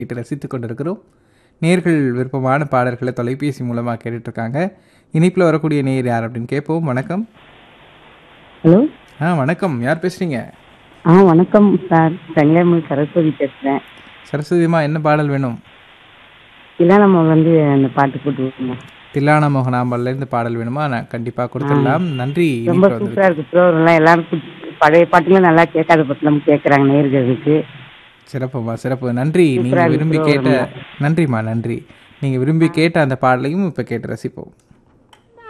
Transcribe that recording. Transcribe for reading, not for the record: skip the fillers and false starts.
கேட்டு ரசித்துக் கொண்டிருக்கிறோம். நேர்கள் விருப்பமான பாடல்களை தொலைபேசி மூலமாக கேட்டுட்ருக்காங்க. இணைப்பில் வரக்கூடிய நேர் யார் அப்படின்னு கேட்போம். வணக்கம். ஹலோ. வணக்கம். யார் பேசுகிறீங்க? வணக்கம் சார். செங்கமூர் சரஸ்வதி பேசுகிறேன். சரஸ்வதிமா, என்ன பாடல் வேணும்? இல்லை, நம்ம அந்த பாட்டு போட்டு விட்டுருங்க. தில்லானா மோகனாம்பல்லேருந்து பாடல் வேணுமா? நான் கண்டிப்பாக கொடுத்துடலாம். நன்றி. ரொம்ப சூப்பராக இருக்குது ப்ரோக்ராம்லாம். எல்லாரும் பழைய பாட்டுலாம் நல்லா கேட்காத பாட்டு நம்ம கேட்குறாங்க நேர்களுக்கு. சிறப்புமா, சிறப்பு. நன்றி. நீங்கள் விரும்பி கேட்ட நன்றிம்மா, நன்றி. நீங்கள் விரும்பி கேட்ட அந்த பாடலையும் இப்போ கேட்டு ரசிப்போம்.